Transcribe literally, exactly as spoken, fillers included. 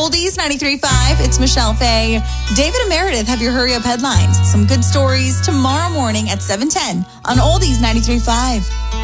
Oldies ninety-three point five, it's Michelle Faye. David and Meredith have your Hurry Up headlines. Some good stories tomorrow morning at seven ten on Oldies ninety-three point five.